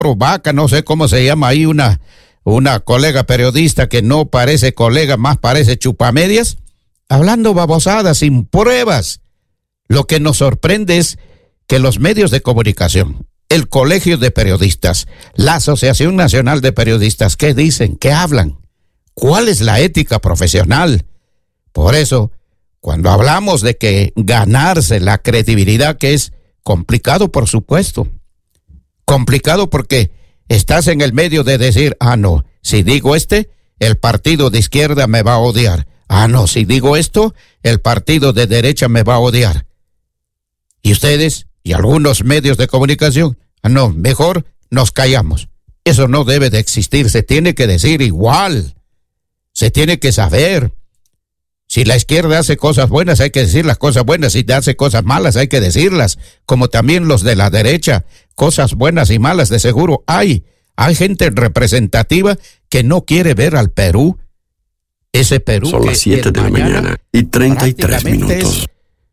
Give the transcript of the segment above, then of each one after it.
Vaca, no sé cómo se llama ahí, una colega periodista que no parece colega, más parece chupamedias, hablando babosadas, sin pruebas. Lo que nos sorprende es que los medios de comunicación, el Colegio de Periodistas, la Asociación Nacional de Periodistas, ¿qué dicen? ¿Qué hablan? ¿Cuál es la ética profesional? Por eso, cuando hablamos de que ganarse la credibilidad, que es complicado, por supuesto, complicado porque estás en el medio de decir, no, si digo el partido de izquierda me va a odiar. No, si digo esto, el partido de derecha me va a odiar. Y ustedes y algunos medios de comunicación, no, mejor nos callamos. Eso no debe de existir, se tiene que decir igual. Se tiene que saber. Si la izquierda hace cosas buenas, hay que decir las cosas buenas. Si hace cosas malas, hay que decirlas. Como también los de la derecha, cosas buenas y malas de seguro hay. Hay gente representativa que no quiere ver al Perú. Ese Perú. Son las 7 de la mañana y 33 minutos.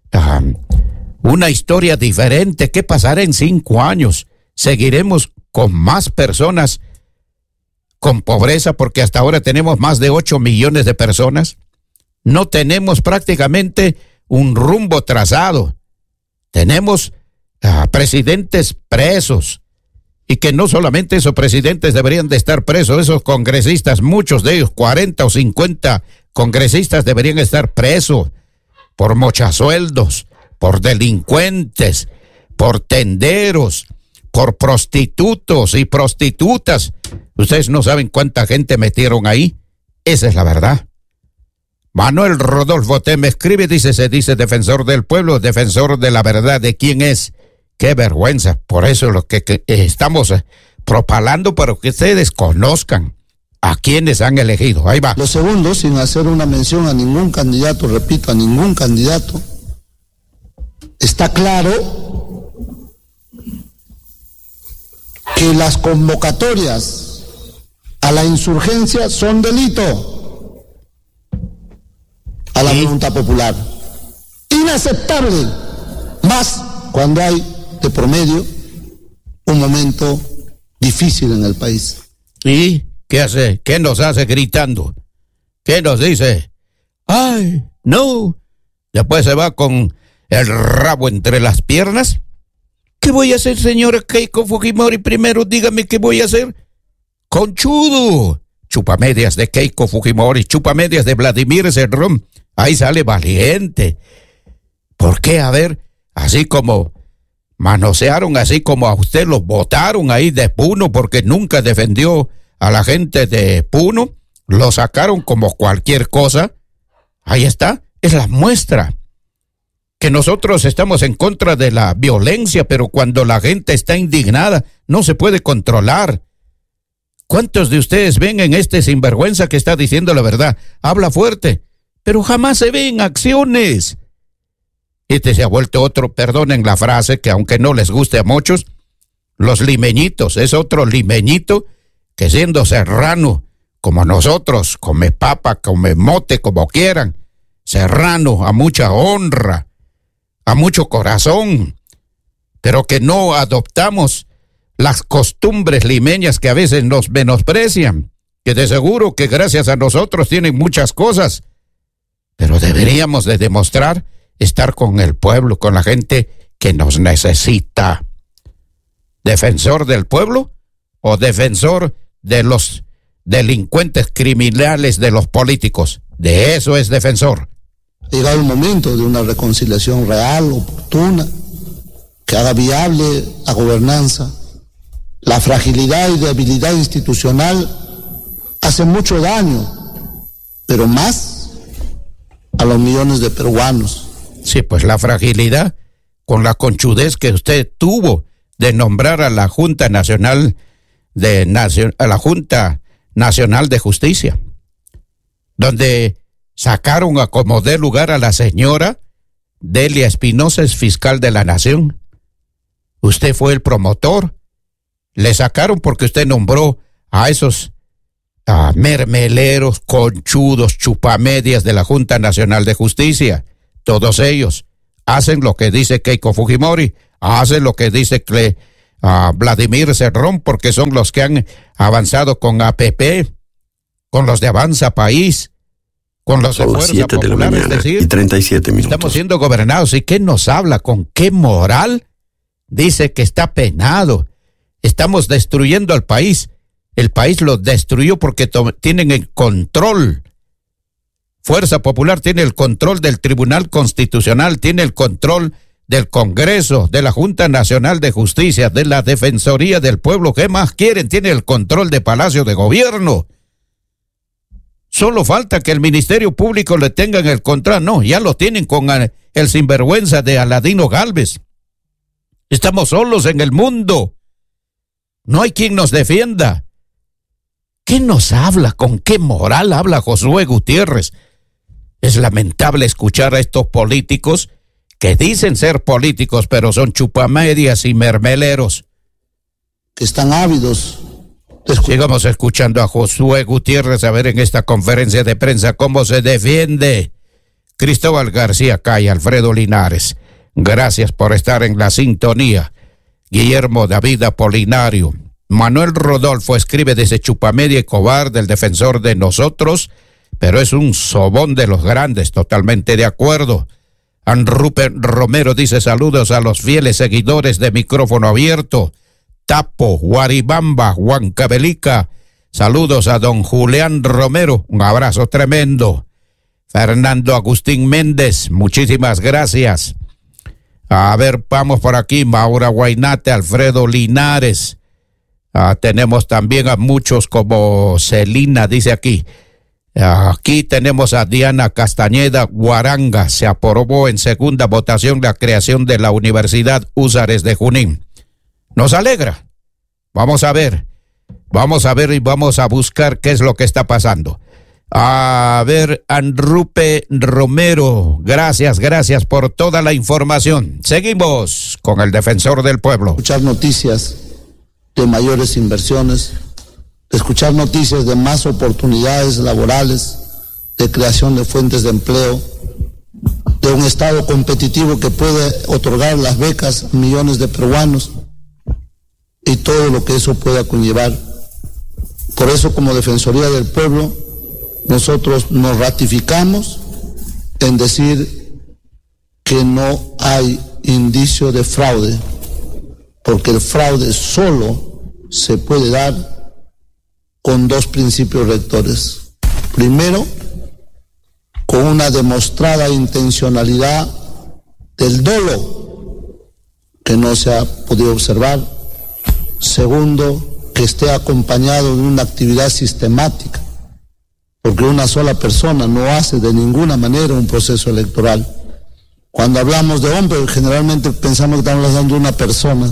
Una historia diferente. ¿Qué pasará en 5 años? ¿Seguiremos con más personas con pobreza? Porque hasta ahora tenemos más de 8 millones de personas. No tenemos prácticamente un rumbo trazado. Tenemos presidentes presos. Y que no solamente esos presidentes deberían de estar presos, esos congresistas, muchos de ellos, 40 o 50 congresistas deberían estar presos por mochasueldos, por delincuentes, por tenderos, por prostitutos y prostitutas. Ustedes no saben cuánta gente metieron ahí. Esa es la verdad. Manuel Rodolfo T. me escribe, se dice defensor del pueblo, defensor de la verdad. ¿De quién es? ¡Qué vergüenza! Por eso es lo que estamos propalando, para que ustedes conozcan a quienes han elegido. Ahí va. Lo segundo, sin hacer una mención a ningún candidato, repito, a ningún candidato, está claro que las convocatorias a la insurgencia son delito a la voluntad popular. Inaceptable, más cuando hay de promedio un momento difícil en el país. ¿Y qué hace? ¿Qué nos hace gritando? ¿Qué nos dice? ¡Ay, no! Después se va con el rabo entre las piernas. ¿Qué voy a hacer, señora Keiko Fujimori? Primero dígame qué voy a hacer. ¡Conchudo! Chupamedias de Keiko Fujimori, chupamedias de Vladimir Cerrón. Ahí sale valiente. ¿Por qué? A ver, así como manosearon, así como a usted los votaron ahí de Puno porque nunca defendió a la gente de Puno, lo sacaron como cualquier cosa. Ahí está, es la muestra que nosotros estamos en contra de la violencia, pero cuando la gente está indignada no se puede controlar. ¿Cuántos de ustedes ven en este sinvergüenza que está diciendo la verdad? Habla fuerte, pero jamás se ven acciones. Este se ha vuelto otro, perdonen la frase, que aunque no les guste a muchos, los limeñitos, es otro limeñito que siendo serrano, como nosotros, come papa, come mote, como quieran, serrano, a mucha honra, a mucho corazón, pero que no adoptamos las costumbres limeñas que a veces nos menosprecian, que de seguro que gracias a nosotros tienen muchas cosas, pero deberíamos de demostrar estar con el pueblo, con la gente que nos necesita. ¿Defensor del pueblo o defensor de los delincuentes criminales de los políticos? De eso es defensor. Llegado el momento de una reconciliación real, oportuna, que haga viable la gobernanza. La fragilidad y debilidad institucional hace mucho daño, pero más a los millones de peruanos. Sí, pues la fragilidad con la conchudez que usted tuvo de nombrar a la Junta Nacional de Justicia, donde sacaron a como dé lugar a la señora Delia Espinosa, es fiscal de la Nación. Usted fue el promotor. Le sacaron porque usted nombró a esos mermeleros, conchudos, chupamedias de la Junta Nacional de Justicia. Todos ellos hacen lo que dice Keiko Fujimori, hacen lo que dice a Vladimir Cerrón, porque son los que han avanzado con APP, con los de Avanza País, con los de Fuerza Popular, es decir, y 37 minutos. Estamos siendo gobernados. ¿Y qué nos habla? ¿Con qué moral? Dice que está penado. Estamos destruyendo al país. El país lo destruyó porque tienen el control. Fuerza Popular tiene el control del Tribunal Constitucional, tiene el control del Congreso, de la Junta Nacional de Justicia, de la Defensoría del Pueblo. ¿Qué más quieren? Tiene el control de Palacio de Gobierno. Solo falta que el Ministerio Público le tengan el control. No, ya lo tienen con el sinvergüenza de Aladino Gálvez. Estamos solos en el mundo. No hay quien nos defienda. ¿Qué nos habla? ¿Con qué moral habla Josué Gutiérrez? Es lamentable escuchar a estos políticos que dicen ser políticos, pero son chupamedias y mermeleros. Que están ávidos. Sigamos escuchando a Josué Gutiérrez a ver en esta conferencia de prensa cómo se defiende. Cristóbal García Cay, Alfredo Linares, gracias por estar en la sintonía. Guillermo David Apolinario, Manuel Rodolfo escribe desde Chupamedia y cobarde, el defensor de nosotros, pero es un sobón de los grandes, totalmente de acuerdo. Rupert Romero dice saludos a los fieles seguidores de Micrófono Abierto. Tapo, Guaribamba, Huancavelica, saludos a don Julián Romero, un abrazo tremendo. Fernando Agustín Méndez, muchísimas gracias. A ver, vamos por aquí, Maura Guainate, Alfredo Linares. Tenemos también a muchos como Celina, dice aquí. Aquí tenemos a Diana Castañeda Guaranga. Se aprobó en segunda votación la creación de la Universidad Húsares de Junín. Nos alegra. Vamos a ver y vamos a buscar qué es lo que está pasando. A ver, Anrupe Romero, gracias por toda la información. Seguimos con el defensor del pueblo. Escuchar noticias de mayores inversiones, escuchar noticias de más oportunidades laborales, de creación de fuentes de empleo, de un Estado competitivo que puede otorgar las becas a millones de peruanos y todo lo que eso pueda conllevar. Por eso, como Defensoría del Pueblo, nosotros nos ratificamos en decir que no hay indicio de fraude, porque el fraude solo se puede dar con dos principios rectores. Primero, con una demostrada intencionalidad del dolo que no se ha podido observar. Segundo, que esté acompañado de una actividad sistemática, porque una sola persona no hace de ninguna manera un proceso electoral. Cuando hablamos de hombre, generalmente pensamos que estamos hablando de una persona.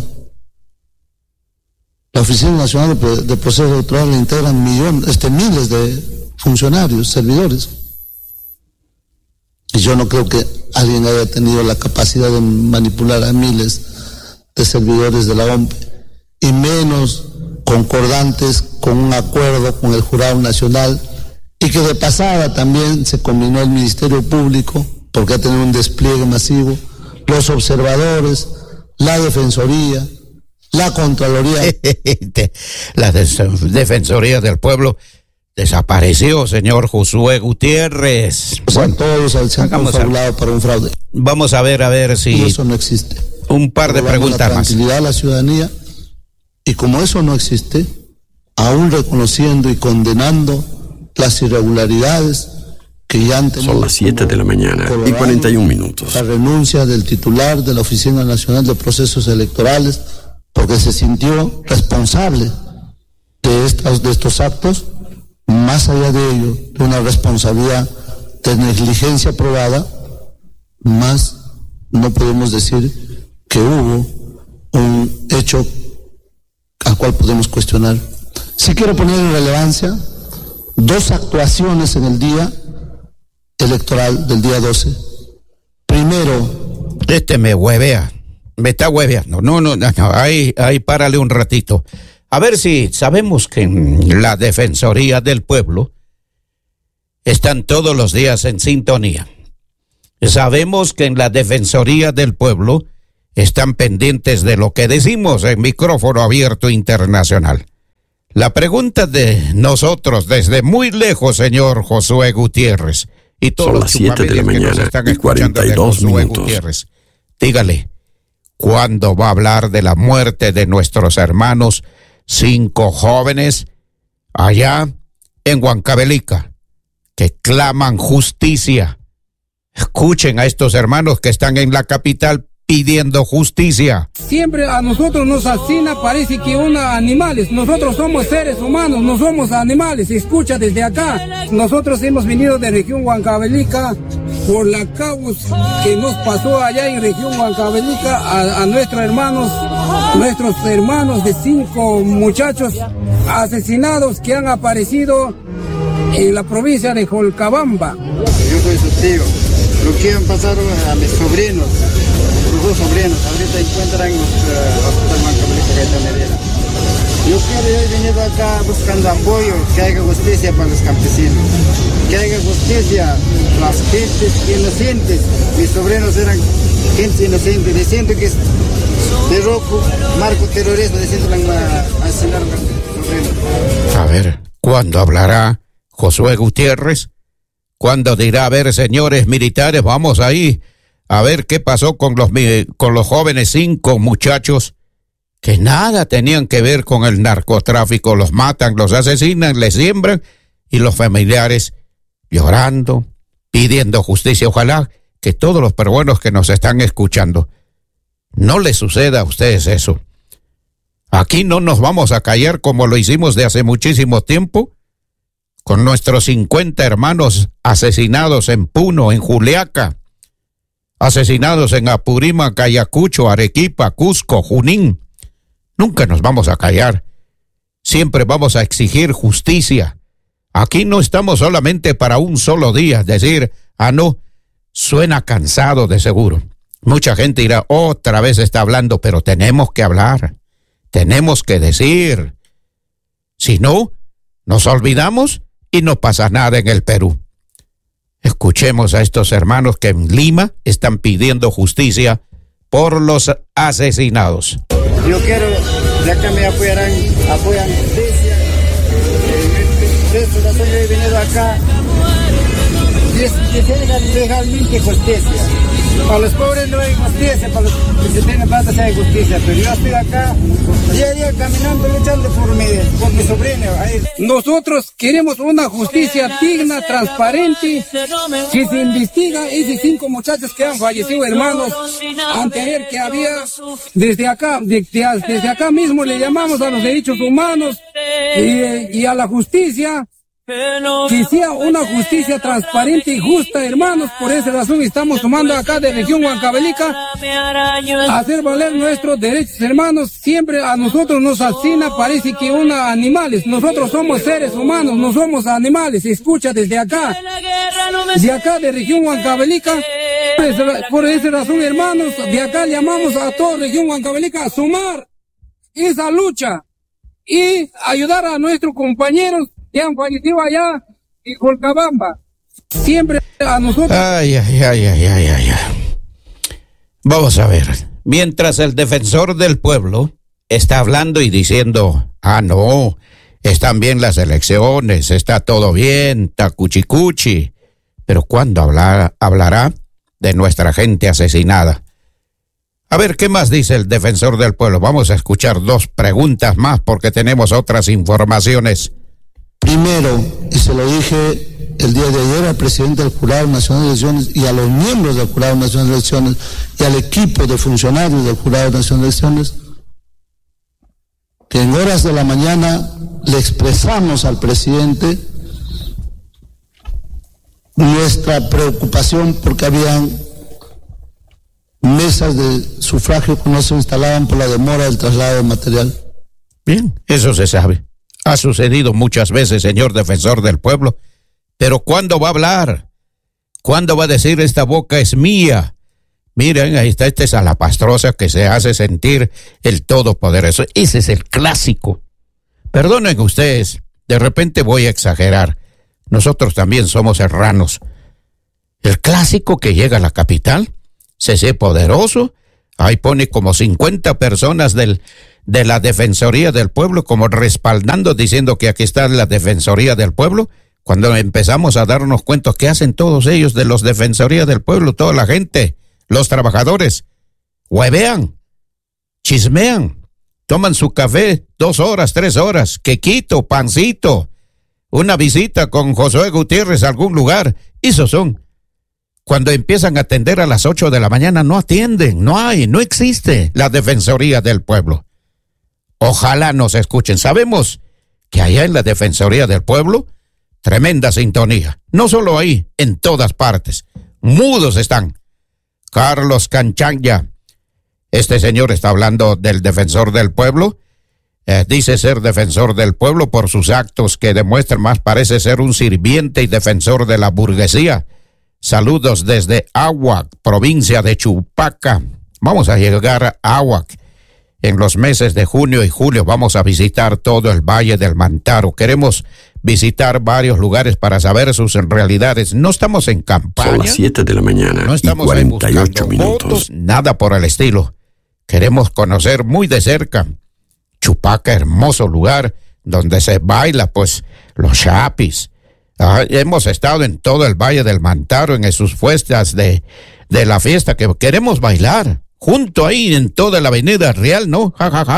La Oficina Nacional de Procesos Electorales le integran miles de funcionarios, servidores. Y yo no creo que alguien haya tenido la capacidad de manipular a miles de servidores de la OMP, y menos concordantes con un acuerdo con el Jurado Nacional, y que de pasada también se combinó el Ministerio Público, porque ha tenido un despliegue masivo, los observadores, la Defensoría, la Contraloría. La Defensoría del Pueblo desapareció, señor Josué Gutiérrez. O sea, bueno, todos se han confabulado para un fraude. Vamos a ver si... Y eso no existe. Un par de preguntas más. Tranquilidad a la ciudadanía, y como eso no existe, aún reconociendo y condenando las irregularidades que ya han tenido. Son las 7 de la mañana y 41 minutos. La renuncia del titular de la Oficina Nacional de Procesos Electorales, porque se sintió responsable de estos actos, más allá de ello, de una responsabilidad de negligencia probada, más no podemos decir que hubo un hecho al cual podemos cuestionar. Sí quiero poner en relevancia dos actuaciones en el día electoral del día 12. Primero... me huevea, me está hueveando. No, ahí párale un ratito. A ver si sabemos que en la Defensoría del Pueblo están todos los días en sintonía. Sabemos que en la Defensoría del Pueblo están pendientes de lo que decimos en Micrófono Abierto Internacional. La pregunta de nosotros desde muy lejos, señor Josué Gutiérrez, y todos los familias que nos están escuchando de Josué Gutiérrez, dígale, ¿cuándo va a hablar de la muerte de nuestros hermanos 5 jóvenes allá en Huancavelica que claman justicia? Escuchen a estos hermanos que están en la capital pidiendo justicia. Siempre a nosotros nos asesina, parece que unos animales. Nosotros somos seres humanos, no somos animales. Escucha desde acá. Nosotros hemos venido de región Huancavelica por la causa que nos pasó allá en región Huancavelica a nuestros hermanos de 5 muchachos asesinados que han aparecido en la provincia de Jolcabamba. Yo soy su tío. Lo que han pasado a mis sobrinos, los 2 sobrinos, ahorita encuentran en el hospital Huancavelica Gaitán Medina. Yo he venido acá buscando apoyo, que haya justicia para los campesinos, que haya justicia para las gentes inocentes. Mis sobrinos eran gente inocente, diciendo que es de roco, marco terrorismo, diciendo que van a asesinar a los sobrinos. A ver, ¿cuándo hablará Josué Gutiérrez? ¿Cuándo dirá, a ver, señores militares, vamos ahí a ver qué pasó con los jóvenes 5 muchachos que nada tenían que ver con el narcotráfico? Los matan, los asesinan, les siembran, y los familiares llorando, pidiendo justicia. Ojalá que todos los peruanos que nos están escuchando no les suceda a ustedes eso. Aquí no nos vamos a callar como lo hicimos de hace muchísimo tiempo, con nuestros 50 hermanos asesinados en Puno, en Juliaca, asesinados en Apurímac, Ayacucho, Arequipa, Cusco, Junín. Nunca nos vamos a callar. Siempre vamos a exigir justicia. Aquí no estamos solamente para un solo día, decir, no, suena cansado de seguro. Mucha gente dirá, otra vez está hablando, pero tenemos que hablar, tenemos que decir. Si no, nos olvidamos y no pasa nada en el Perú. Escuchemos a estos hermanos que en Lima están pidiendo justicia por los asesinados. Yo quiero, de acá me apoyan justicia. De esta razón yo he venido acá. Que se haga legalmente justicia. Para los pobres no hay justicia, para los que se tienen plata sí hay justicia, pero yo estoy acá día a día caminando, luchando por mi sobrino. Nosotros queremos una justicia digna, transparente, que se investiga esos 5 muchachos que han fallecido, hermanos, anteayer que había, desde acá mismo le llamamos a los derechos humanos y a la justicia. Que sea una justicia transparente y justa, hermanos. Por esa razón estamos tomando acá de región Huancavelica a hacer valer nuestros derechos, hermanos. Siempre a nosotros nos asesina, parece que unos animales. Nosotros somos seres humanos, no somos animales. Escucha desde acá, de región Huancavelica. Por esa razón, hermanos, de acá llamamos a toda región Huancavelica a sumar esa lucha y ayudar a nuestros compañeros que han fallecido allá en Jolcabamba. Siempre a nosotros. Ay. Vamos a ver. Mientras el defensor del pueblo está hablando y diciendo, no, están bien las elecciones, está todo bien, está cuchicuchi. Pero ¿cuándo hablará de nuestra gente asesinada? A ver, ¿qué más dice el defensor del pueblo? Vamos a escuchar 2 preguntas más porque tenemos otras informaciones. Primero, y se lo dije el día de ayer al presidente del Jurado Nacional de Elecciones y a los miembros del Jurado Nacional de Elecciones y al equipo de funcionarios del Jurado Nacional de Elecciones, que en horas de la mañana le expresamos al presidente nuestra preocupación porque habían mesas de sufragio que no se instalaban por la demora del traslado de material. Bien, eso se sabe. Ha sucedido muchas veces, señor defensor del pueblo. Pero ¿cuándo va a hablar? ¿Cuándo va a decir esta boca es mía? Miren, ahí está este salapastrosa que se hace sentir el todopoderoso. Ese es el clásico. Perdonen ustedes, de repente voy a exagerar. Nosotros también somos serranos. El clásico que llega a la capital, se hace poderoso, Ahí pone como 50 personas de la Defensoría del Pueblo, como respaldando, diciendo que aquí está la Defensoría del Pueblo. Cuando empezamos a darnos cuenta, ¿qué hacen todos ellos de los Defensoría del Pueblo? Toda la gente, los trabajadores, huevean, chismean, toman su café 2 horas, 3 horas, quequito, pancito, una visita con Josué Gutiérrez a algún lugar. Esos son. Cuando empiezan a atender a las 8 de la mañana, no atienden, no existe la Defensoría del Pueblo. Ojalá nos escuchen. Sabemos que allá en la Defensoría del Pueblo, tremenda sintonía. No solo ahí, en todas partes. Mudos están. Carlos Canchanya, este señor está hablando del defensor del pueblo. Dice ser defensor del pueblo por sus actos que demuestran más, parece ser un sirviente y defensor de la burguesía. Saludos desde Ahuac, provincia de Chupaca. Vamos a llegar a Ahuac. En los meses de junio y julio vamos a visitar todo el Valle del Mantaro. Queremos visitar varios lugares para saber sus realidades. No estamos en campaña. Son las 7 de la mañana. No estamos y 48 minutos. Votos, nada por el estilo. Queremos conocer muy de cerca Chupaca, hermoso lugar donde se baila, pues, los chapis. Hemos estado en todo el Valle del Mantaro, en sus fiestas de la fiesta, que queremos bailar, junto ahí en toda la avenida Real, ¿no?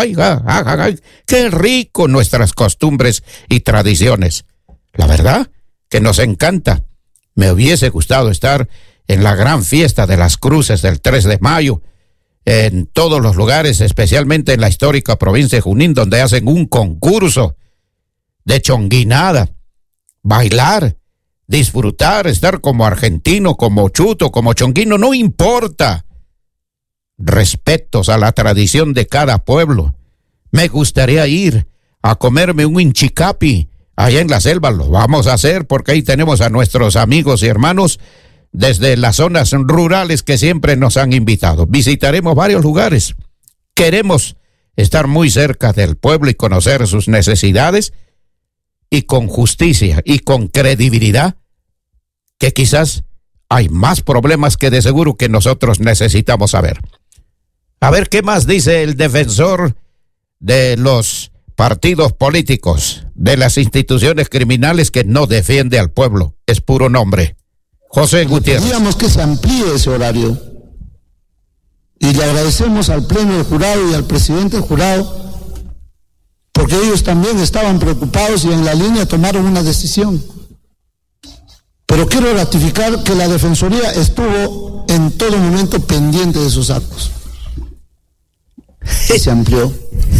Qué rico nuestras costumbres y tradiciones. La verdad que nos encanta. Me hubiese gustado estar en la gran fiesta de las cruces del 3 de mayo, en todos los lugares, especialmente en la histórica provincia de Junín, donde hacen un concurso de chonguinada. Bailar, disfrutar, estar como argentino, como chuto, como chonguino, no importa. Respetos a la tradición de cada pueblo. Me gustaría ir a comerme un hinchicapi allá en la selva. Lo vamos a hacer porque ahí tenemos a nuestros amigos y hermanos desde las zonas rurales que siempre nos han invitado. Visitaremos varios lugares. Queremos estar muy cerca del pueblo y conocer sus necesidades, y con justicia y con credibilidad, que quizás hay más problemas que de seguro que nosotros necesitamos saber. A ver qué más dice el defensor de los partidos políticos, de las instituciones criminales, que no defiende al pueblo. Es puro nombre. José Gutiérrez. Queríamos que se amplíe ese horario. Y le agradecemos al Pleno del Jurado y al presidente del Jurado, porque ellos también estaban preocupados y en la línea tomaron una decisión. Pero quiero ratificar que la Defensoría estuvo en todo momento pendiente de sus actos. Y se amplió.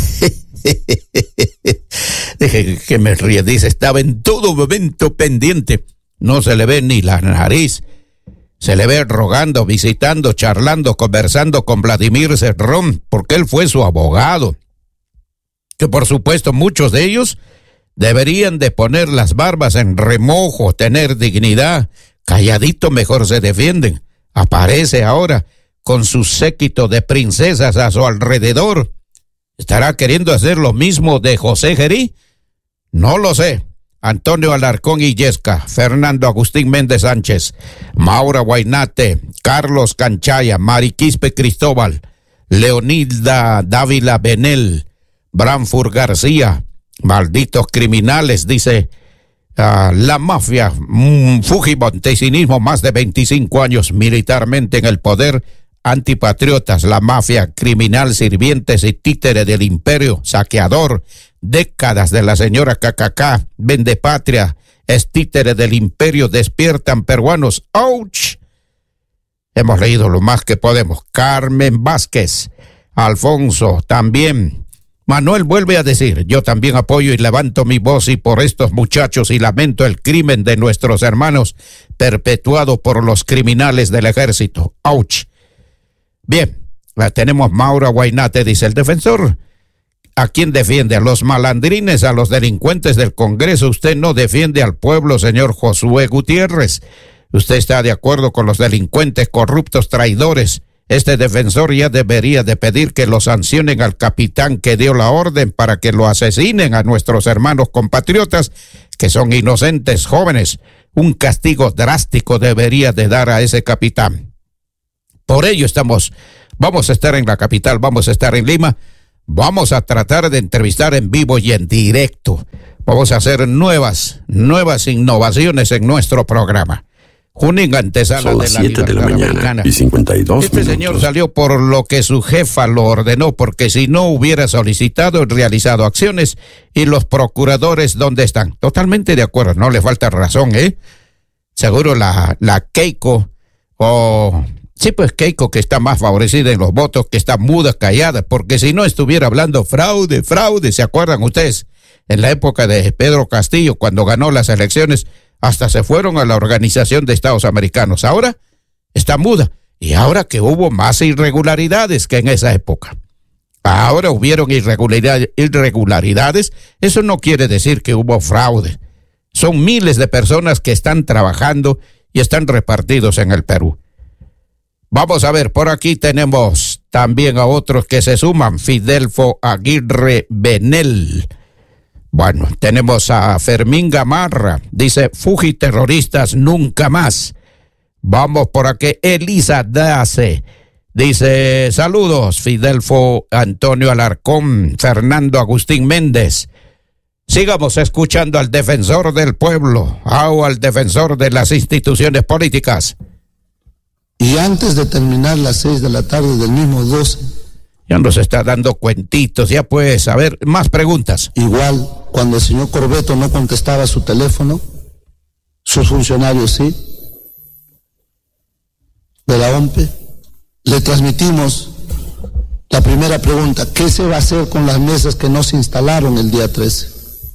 Deje que me ríe, dice, estaba en todo momento pendiente. No se le ve ni la nariz. Se le ve rogando, visitando, charlando, conversando con Vladimir Cerrón, porque él fue su abogado. Que por supuesto muchos de ellos deberían de poner las barbas en remojo, tener dignidad. Calladito mejor se defienden. Aparece ahora con su séquito de princesas a su alrededor. ¿Estará queriendo hacer lo mismo de José Gerí? No lo sé. Antonio Alarcón Illesca, Fernando Agustín Méndez Sánchez, Maura Guainate, Carlos Canchaya, Mariquispe Cristóbal, Leonilda Dávila Benel, Branford García, malditos criminales, dice la mafia, fujimontesinismo, más de 25 años militarmente en el poder, antipatriotas, la mafia criminal, sirvientes y títere del imperio, saqueador, décadas de la señora KKK, vendepatria, es títere del imperio, despiertan peruanos, ¡ouch! Hemos leído lo más que podemos. Carmen Vázquez, Alfonso, también. Manuel vuelve a decir, yo también apoyo y levanto mi voz y por estos muchachos y lamento el crimen de nuestros hermanos perpetuado por los criminales del ejército. ¡Auch! Bien, la tenemos Maura Guainate, dice el defensor. ¿A quién defiende? ¿A los malandrines, a los delincuentes del Congreso? Usted no defiende al pueblo, señor Josué Gutiérrez. Usted está de acuerdo con los delincuentes, corruptos, traidores. Este defensor ya debería de pedir que lo sancionen al capitán que dio la orden para que lo asesinen a nuestros hermanos compatriotas, que son inocentes jóvenes. Un castigo drástico debería de dar a ese capitán. Por ello estamos Vamos a estar en la capital, vamos a estar en Lima. Vamos a tratar de entrevistar en vivo y en directo. Vamos a hacer nuevas innovaciones en nuestro programa. Junín, antesala Son las de la 7 de la mañana americana. y 52 Este minutos. señor salió por lo que su jefa lo ordenó, porque si no hubiera solicitado y realizado acciones. Y los procuradores, ¿dónde están? Totalmente de acuerdo, no le falta razón, ¿eh? Seguro la Keiko, sí, pues Keiko, que está más favorecida en los votos, que está muda, callada, porque si no estuviera hablando fraude, ¿se acuerdan ustedes? En la época de Pedro Castillo, cuando ganó las elecciones, hasta se fueron a la Organización de Estados Americanos. Ahora está muda. Y ahora que hubo más irregularidades que en esa época. Ahora hubieron irregularidades. Eso no quiere decir que hubo fraude. Son miles de personas que están trabajando y están repartidos en el Perú. Vamos a ver, por aquí tenemos también a otros que se suman. Fidelfo Aguirre Benel. Bueno, tenemos a Fermín Gamarra, dice, Fuji terroristas nunca más. Vamos por aquí, Elisa Dace, dice, saludos, Fidelfo Antonio Alarcón, Fernando Agustín Méndez. Sigamos escuchando al defensor del pueblo, o al defensor de las instituciones políticas. Y antes de terminar las 6 de la tarde del mismo 12, ya nos está dando cuentitos, ya pues, a ver, más preguntas. igual, cuando el señor Corbeto no contestaba su teléfono, sus funcionarios sí, de la OMPE, le transmitimos la primera pregunta: ¿qué se va a hacer con las mesas que no se instalaron el día 12?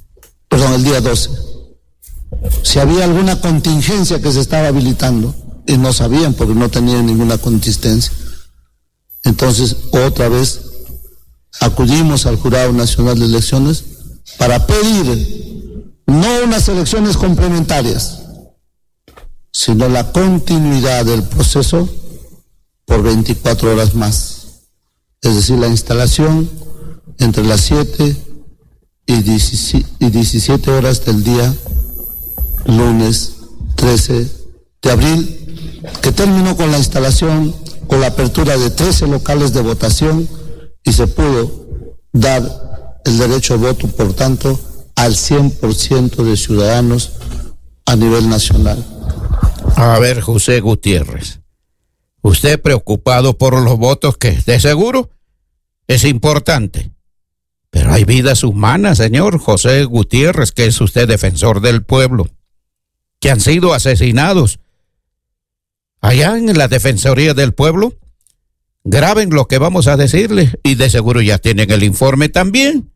Si había alguna contingencia que se estaba habilitando, y no sabían porque no tenían ninguna contingencia. Entonces, otra vez, acudimos al Jurado Nacional de Elecciones para pedir no unas elecciones complementarias, sino la continuidad del proceso por 24 horas más. Es decir, la instalación entre las 7 y 17 horas del día lunes 13 de abril, que terminó con la instalación, con la apertura de 13 locales de votación, y se pudo dar el derecho a voto, por tanto, al 100% de ciudadanos a nivel nacional. A ver, José Gutiérrez, usted preocupado por los votos, que de seguro es importante, pero hay vidas humanas, señor José Gutiérrez, que es usted defensor del pueblo, que han sido asesinados. Allá en la Defensoría del Pueblo, graben lo que vamos a decirles, y de seguro ya tienen el informe también,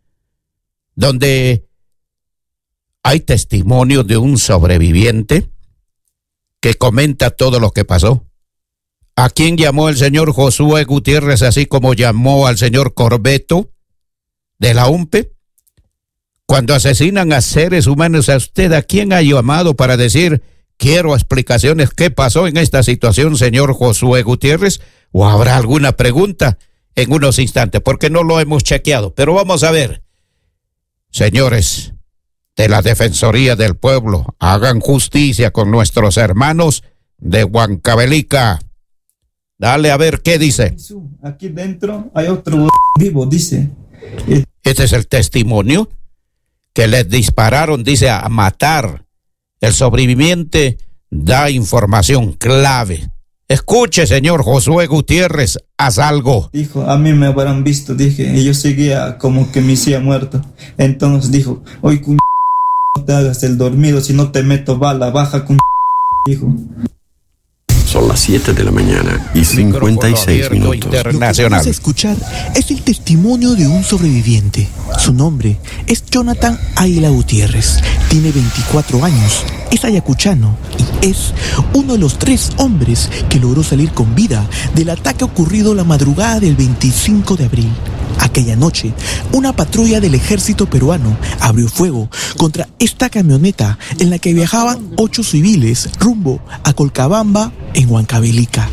donde hay testimonio de un sobreviviente que comenta todo lo que pasó. ¿A quién llamó el señor Josué Gutiérrez, así como llamó al señor Corbeto de la UMPE? Cuando asesinan a seres humanos, ¿a usted a quién ha llamado para decir: quiero explicaciones, qué pasó en esta situación, señor Josué Gutiérrez? ¿O habrá alguna pregunta en unos instantes? Porque no lo hemos chequeado, pero vamos a ver. Señores de la Defensoría del Pueblo, hagan justicia con nuestros hermanos de Huancavelica. Dale a ver qué dice. Aquí dentro hay otro vivo, dice. Este es el testimonio que les dispararon, dice, a matar. El sobreviviente da información clave. Escuche, señor Josué Gutiérrez, haz algo. Dijo, a mí me habrán visto, dije, y yo seguía como que me hacía muerto. Entonces dijo, oye, no te hagas el dormido, si no te meto bala, baja, dijo. Son las 7 de la mañana y 56 minutos. Internacional. Lo que vamos a escuchar es el testimonio de un sobreviviente. Su nombre es Jonathan Águila Gutiérrez. Tiene 24 años, es ayacuchano y es uno de los 3 hombres que logró salir con vida del ataque ocurrido la madrugada del 25 de abril. Aquella noche, una patrulla del ejército peruano abrió fuego contra esta camioneta en la que viajaban 8 civiles rumbo a Colcabamba, en Huancavelica.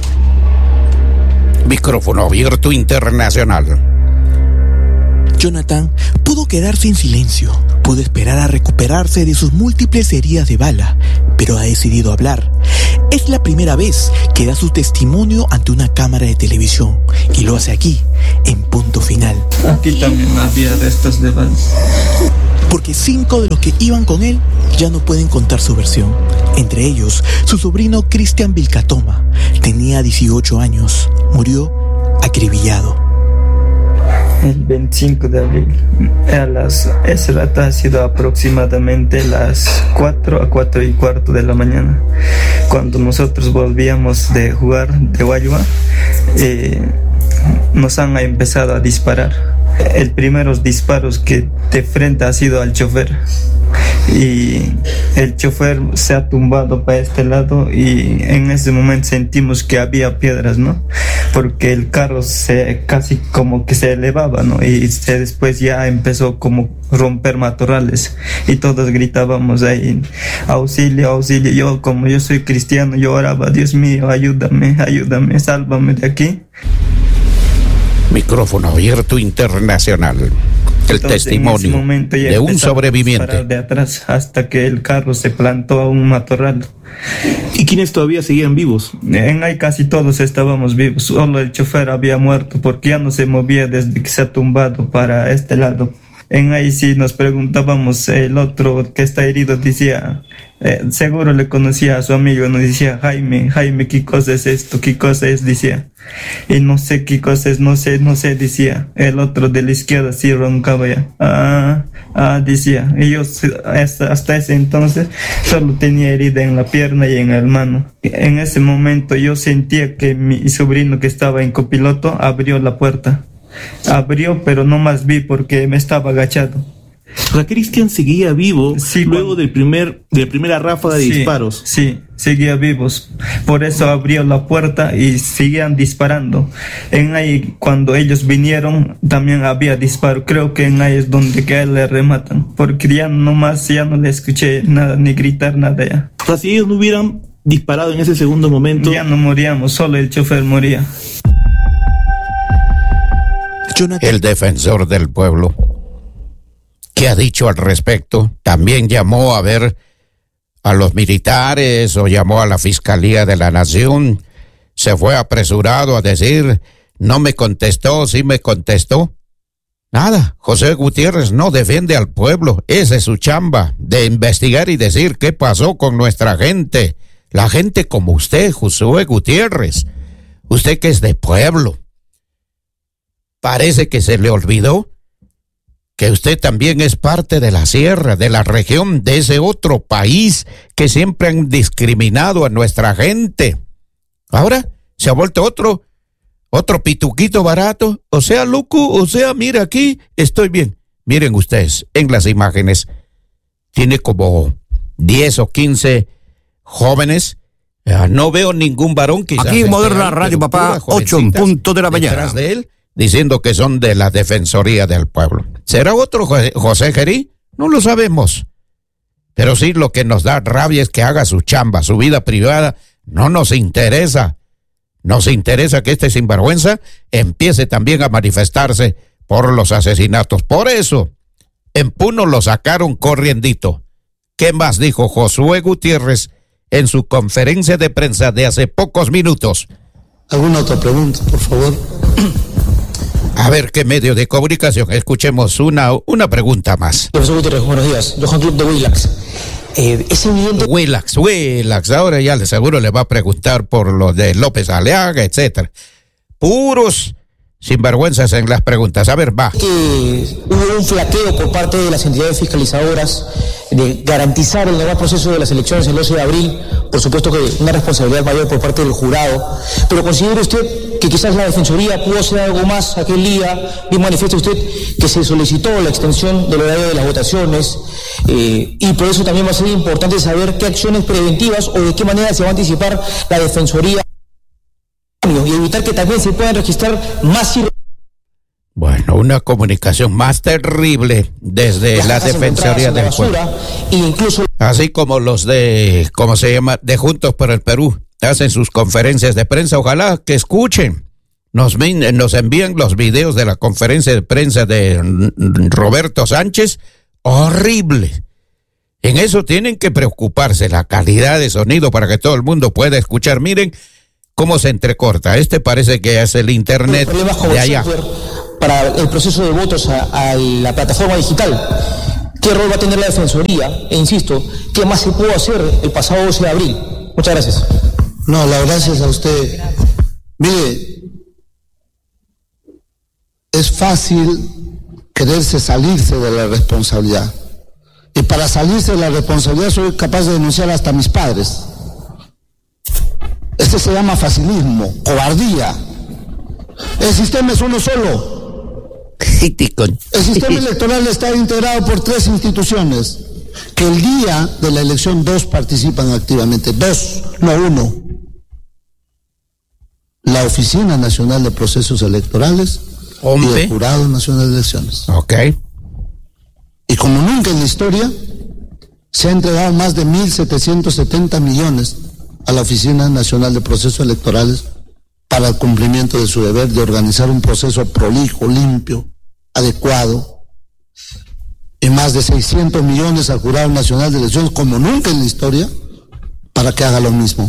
Micrófono abierto internacional. Jonathan pudo quedarse en silencio, Pudo esperar a recuperarse de sus múltiples heridas de bala, pero ha decidido hablar. Es la primera vez que da su testimonio ante una cámara de televisión y lo hace aquí, en Punto Final. Aquí también había restos de balas. Porque 5 de los que iban con él ya no pueden contar su versión. Entre ellos, su sobrino Cristian Vilcatoma. Tenía 18 años. Murió acribillado. El 25 de abril, ese rato ha sido aproximadamente las 4 a 4 y cuarto de la mañana. Cuando nosotros volvíamos de jugar de Guayua, nos han empezado a disparar. El primeros disparos que de frente ha sido al chofer. Y el chofer se ha tumbado para este lado y en ese momento sentimos que había piedras, ¿no? Porque el carro casi como que se elevaba, ¿no? Y después ya empezó como romper matorrales y todos gritábamos ahí, auxilio, auxilio. Como yo soy cristiano, yo oraba, Dios mío, ayúdame, sálvame de aquí. Micrófono abierto internacional. El testimonio de un sobreviviente. De atrás hasta que el carro se plantó a un matorral. ¿Y quiénes todavía seguían vivos? En ahí casi todos estábamos vivos. Solo el chofer había muerto porque ya no se movía desde que se ha tumbado para este lado. En ahí sí nos preguntábamos, el otro que está herido decía, seguro le conocía a su amigo, nos decía, Jaime, ¿qué cosa es esto? ¿Qué cosa es? Decía. Y no sé qué cosa es, no sé, decía. El otro de la izquierda sí roncaba ya. Decía. Y yo hasta ese entonces solo tenía herida en la pierna y en la mano. En ese momento yo sentía que mi sobrino que estaba en copiloto abrió la puerta. Abrió, pero no más vi porque me estaba agachado. O sea, Cristian seguía vivo luego de la primera ráfaga de disparos. Sí, seguía vivos. Por eso abrió la puerta y seguían disparando. En ahí, cuando ellos vinieron, también había disparo. Creo que en ahí es donde que a él le rematan. Porque ya no le escuché nada, ni gritar nada ya. O sea, si ellos no hubieran disparado en ese segundo momento, ya no moríamos, solo el chofer moría. El defensor del pueblo, ¿qué ha dicho al respecto? También llamó a ver a los militares o llamó a la Fiscalía de la Nación. Se fue apresurado a decir, no me contestó, sí me contestó. Nada, José Gutiérrez no defiende al pueblo. Esa es su chamba, de investigar y decir qué pasó con nuestra gente. La gente como usted, Josué Gutiérrez. Usted que es de pueblo. Parece que se le olvidó que usted también es parte de la sierra, de la región, de ese otro país que siempre han discriminado a nuestra gente. Ahora se ha vuelto otro pituquito barato. O sea, Lucu, o sea, mira aquí, estoy bien. Miren ustedes, en las imágenes, tiene como 10 o 15 jóvenes. No veo ningún varón. Quizás aquí en Moderna Radio, papá, 8 en punto de la mañana. Detrás de él, diciendo que son de la Defensoría del Pueblo. ¿Será otro José Gerí? No lo sabemos. Pero sí, lo que nos da rabia es que haga su chamba, su vida privada. No nos interesa. Nos interesa que este sinvergüenza empiece también a manifestarse por los asesinatos. Por eso, en Puno lo sacaron corriendito. ¿Qué más dijo Josué Gutiérrez en su conferencia de prensa de hace pocos minutos? ¿Alguna otra pregunta, por favor? A ver qué medio de comunicación. Escuchemos una pregunta más. Profesor Gutiérrez, buenos días. Johan Club de Willax. Es evidente. Willax. Ahora ya seguro le va a preguntar por lo de López Aliaga, etcétera. Puros sinvergüenzas en las preguntas. A ver, va. Que hubo un flaqueo por parte de las entidades fiscalizadoras de garantizar el nuevo proceso de las elecciones el 12 de abril. Por supuesto que una responsabilidad mayor por parte del jurado. Pero ¿considera usted que quizás la Defensoría pudo hacer algo más aquel día? Bien manifiesta usted que se solicitó la extensión del horario de las votaciones y por eso también va a ser importante saber qué acciones preventivas o de qué manera se va a anticipar la Defensoría y evitar que también se puedan registrar más. Bueno, una comunicación más terrible desde la Defensoría del Pueblo. Incluso así como los de, ¿cómo se llama?, de Juntos por el Perú, hacen sus conferencias de prensa. Ojalá que escuchen, nos envíen los videos de la conferencia de prensa de Roberto Sánchez horrible. En eso tienen que preocuparse, la calidad de sonido para que todo el mundo pueda escuchar. Miren cómo se entrecorta. Parece que es el internet de allá. Para el proceso de votos a la plataforma digital. ¿Qué rol va a tener la Defensoría? E insisto, ¿qué más se pudo hacer el pasado 12 de abril? Muchas gracias. No, las gracias a usted. Mire, es fácil quererse salirse de la responsabilidad. Y para salirse de la responsabilidad soy capaz de denunciar hasta a mis padres. Este se llama facilismo, cobardía. El sistema es uno solo. El sistema electoral está integrado por 3 instituciones, que el día de la elección 2 participan activamente, 2, no 1. La Oficina Nacional de Procesos Electorales y el Jurado Nacional de Elecciones. Ok. Y como nunca en la historia, se ha entregado más de 1.770 millones a la Oficina Nacional de Procesos Electorales para el cumplimiento de su deber de organizar un proceso prolijo, limpio, adecuado, y más de 600 millones al Jurado Nacional de Elecciones, como nunca en la historia, para que haga lo mismo.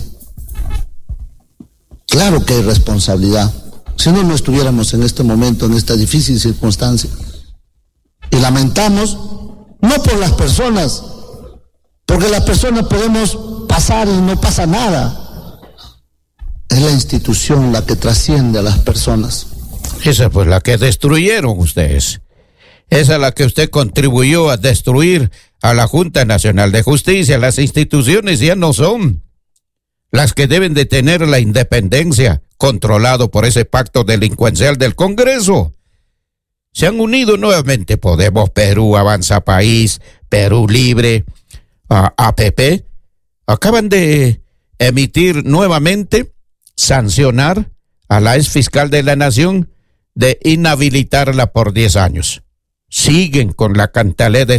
Claro que hay responsabilidad, si no estuviéramos en este momento, en esta difícil circunstancia. Y lamentamos, no por las personas, porque las personas podemos pasar y no pasa nada. Es la institución la que trasciende a las personas. Esa fue la que destruyeron ustedes. Esa es la que usted contribuyó a destruir a la Junta Nacional de Justicia. Las instituciones ya no son las que deben de tener la independencia, controlado por ese pacto delincuencial del Congreso. Se han unido nuevamente Podemos, Perú, Avanza País, Perú Libre, APP. Acaban de emitir nuevamente, sancionar a la ex fiscal de la Nación de inhabilitarla por 10 años. Siguen con la cantaleta.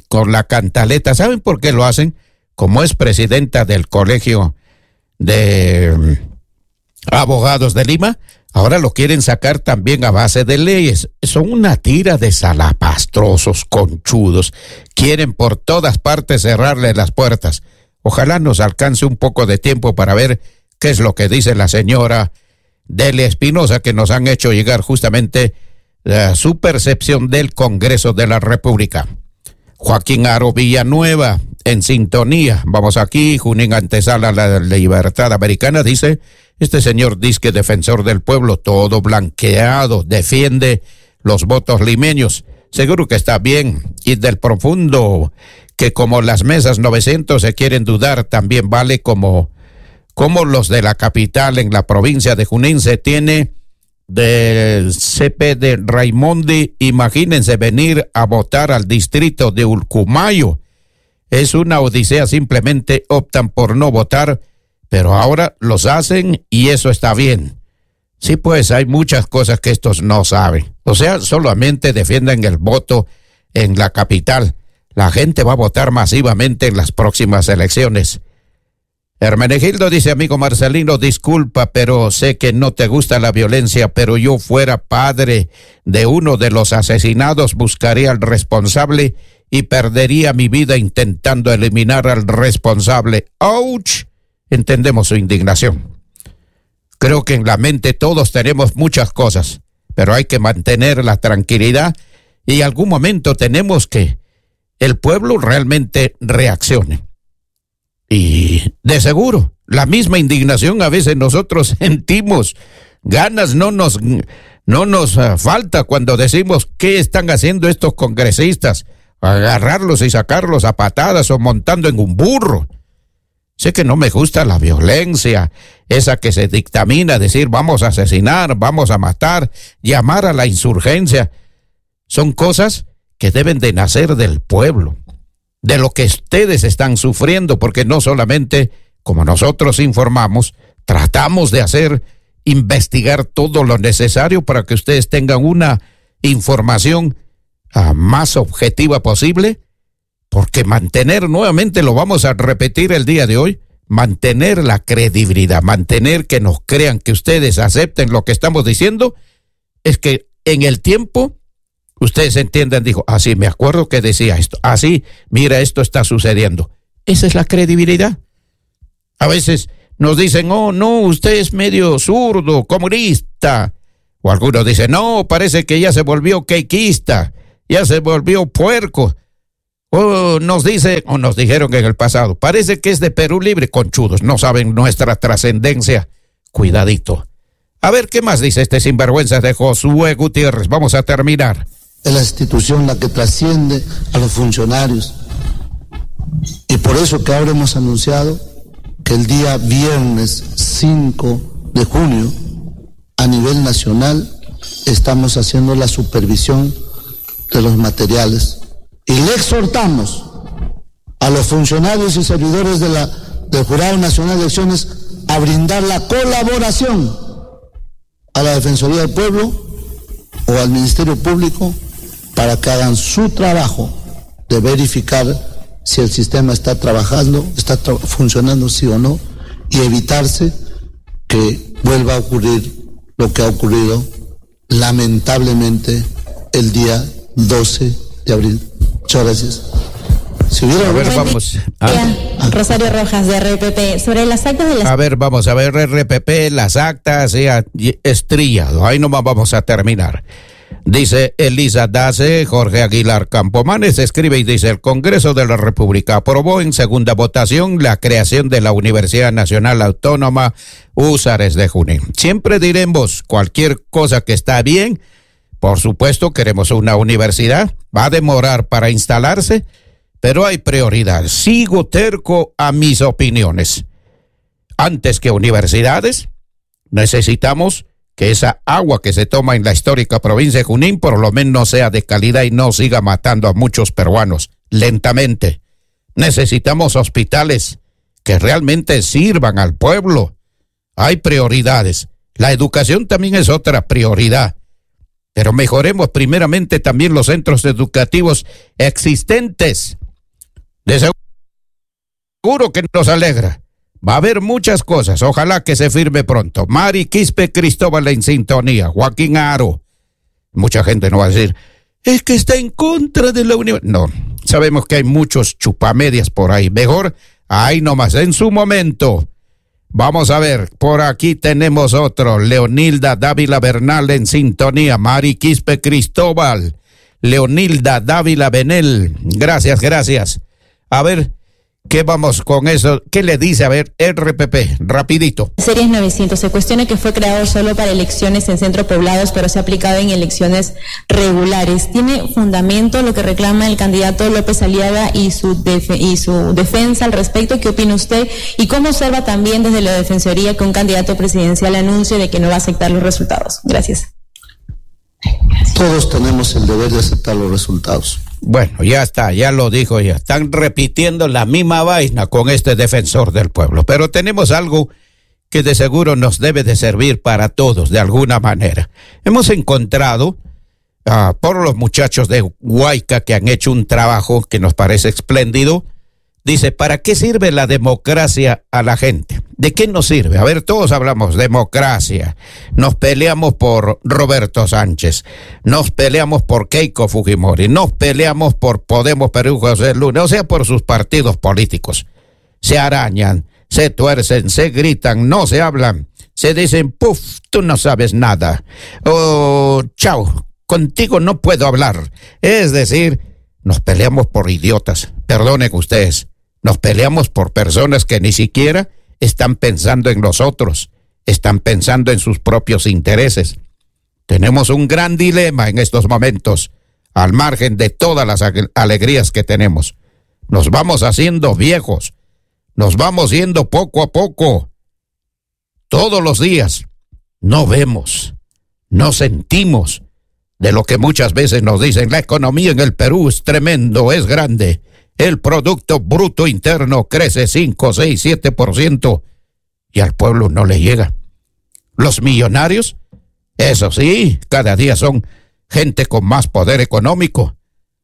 ¿Saben por qué lo hacen? Como es presidenta del Colegio de Abogados de Lima, ahora lo quieren sacar también a base de leyes. Son una tira de salapastrosos, conchudos. Quieren por todas partes cerrarle las puertas. Ojalá nos alcance un poco de tiempo para ver qué es lo que dice la señora Delia Espinosa, que nos han hecho llegar justamente su percepción del Congreso de la República. Joaquín Aro Villanueva, en sintonía. Vamos aquí, Junín Antesala, la Libertad Americana, dice: este señor disque defensor del pueblo, todo blanqueado, defiende los votos limeños. Seguro que está bien. Y del profundo, que como las mesas 900 se quieren dudar, también vale como los de la capital en la provincia de Junín. Se tiene del CP de Raimondi. Imagínense venir a votar al distrito de Ulcumayo. Es una odisea, simplemente optan por no votar, pero ahora los hacen y eso está bien. Sí, pues hay muchas cosas que estos no saben. O sea, solamente defienden el voto en la capital. La gente va a votar masivamente en las próximas elecciones. Hermenegildo dice: amigo Marcelino, disculpa, pero sé que no te gusta la violencia, pero yo fuera padre de uno de los asesinados, buscaría al responsable y perdería mi vida intentando eliminar al responsable. ¡Auch! Entendemos su indignación. Creo que en la mente todos tenemos muchas cosas, pero hay que mantener la tranquilidad y en algún momento tenemos que el pueblo realmente reaccione. Y de seguro, la misma indignación a veces nosotros sentimos, ganas no nos falta cuando decimos: ¿qué están haciendo estos congresistas? Agarrarlos y sacarlos a patadas o montando en un burro. Sé que no me gusta la violencia, esa que se dictamina, decir vamos a asesinar, vamos a matar, llamar a la insurgencia. Son cosas que deben de nacer del pueblo, de lo que ustedes están sufriendo, porque no solamente, como nosotros informamos, tratamos de investigar todo lo necesario para que ustedes tengan una información más objetiva posible, porque mantener, nuevamente lo vamos a repetir el día de hoy, mantener la credibilidad, mantener que nos crean, que ustedes acepten lo que estamos diciendo, es que en el tiempo Ustedes entienden, dijo, así me acuerdo que decía esto, así, mira, esto está sucediendo. Esa es la credibilidad. A veces nos dicen, oh, no, usted es medio zurdo, comunista. O algunos dicen, no, parece que ya se volvió queiquista, ya se volvió puerco. O nos dice, o nos dijeron en el pasado, parece que es de Perú Libre, conchudos, no saben nuestra trascendencia. Cuidadito. A ver, ¿qué más dice este sinvergüenza de Josué Gutiérrez? Vamos a terminar. Es la institución la que trasciende a los funcionarios. Y por eso que ahora hemos anunciado que el día viernes 5 de junio, a nivel nacional, estamos haciendo la supervisión de los materiales. Y le exhortamos a los funcionarios y servidores del Jurado Nacional de Elecciones a brindar la colaboración a la Defensoría del Pueblo o al Ministerio Público para que hagan su trabajo de verificar si el sistema está trabajando, está funcionando sí o no, y evitarse que vuelva a ocurrir lo que ha ocurrido lamentablemente el día 12 de abril. Muchas gracias. Si hubiera... A ver, vamos. Rosario Rojas, de RPP. Sobre las actas de las... A ver, vamos a ver, RPP, las actas, estrillado. Ahí nomás vamos a terminar. Dice Elisa Dace, Jorge Aguilar Campomanes, escribe y dice, el Congreso de la República aprobó en segunda votación la creación de la Universidad Nacional Autónoma Húsares de Junín. Siempre diremos cualquier cosa que está bien, por supuesto queremos una universidad, va a demorar para instalarse, pero hay prioridades. Sigo terco a mis opiniones. Antes que universidades, necesitamos que esa agua que se toma en la histórica provincia de Junín por lo menos sea de calidad y no siga matando a muchos peruanos lentamente. Necesitamos hospitales que realmente sirvan al pueblo. Hay prioridades. La educación también es otra prioridad. Pero mejoremos primeramente también los centros educativos existentes. De seguro que nos alegra. Va a haber muchas cosas, ojalá que se firme pronto. Mari Quispe Cristóbal en sintonía, Joaquín Aro. Mucha gente no va a decir, es que está en contra de la universidad. No, sabemos que hay muchos chupamedias por ahí. Mejor, ahí nomás, en su momento. Vamos a ver, por aquí tenemos otro, Leonilda Dávila Bernal en sintonía, Mari Quispe Cristóbal, Leonilda Dávila Benel. Gracias, gracias. A ver, ¿qué vamos con eso? ¿Qué le dice? A ver, RPP, rapidito. Series 900, se cuestiona que fue creado solo para elecciones en centros poblados, pero se ha aplicado en elecciones regulares. ¿Tiene fundamento lo que reclama el candidato López Aliaga y su defensa al respecto? ¿Qué opina usted? ¿Y cómo observa también desde la Defensoría que un candidato presidencial anuncie de que no va a aceptar los resultados? Gracias. Todos tenemos el deber de aceptar los resultados. Bueno, ya está, ya lo dijo ya. Están repitiendo la misma vaina con este defensor del pueblo. Pero tenemos algo que de seguro nos debe de servir para todos de alguna manera. Hemos encontrado por los muchachos de Huayca que han hecho un trabajo que nos parece espléndido. Dice, ¿para qué sirve la democracia a la gente? ¿De qué nos sirve? A ver, todos hablamos democracia. Nos peleamos por Roberto Sánchez. Nos peleamos por Keiko Fujimori. Nos peleamos por Podemos Perú José Luna. O sea, por sus partidos políticos. Se arañan, se tuercen, se gritan, no se hablan. Se dicen, puf, tú no sabes nada. Oh, chao, contigo no puedo hablar. Es decir, nos peleamos por idiotas. Perdonen ustedes. Nos peleamos por personas que ni siquiera están pensando en nosotros, están pensando en sus propios intereses. Tenemos un gran dilema en estos momentos, al margen de todas las alegrías que tenemos. Nos vamos haciendo viejos, nos vamos yendo poco a poco. Todos los días no vemos, no sentimos de lo que muchas veces nos dicen. La economía en el Perú es tremendo, es grande. El Producto Bruto Interno crece 5, 6, 7% y al pueblo no le llega. Los millonarios, eso sí, cada día son gente con más poder económico.